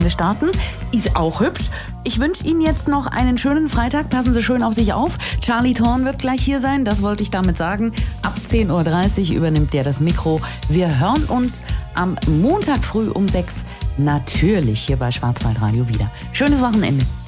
starten. Ist auch hübsch. Ich wünsche Ihnen jetzt noch einen schönen Freitag. Passen Sie schön auf sich auf. Charlie Thorn wird gleich hier sein. Das wollte ich damit sagen. Ab 10.30 Uhr übernimmt der das Mikro. Wir hören uns am Montag früh um 6 natürlich hier bei Schwarzwaldradio wieder. Schönes Wochenende.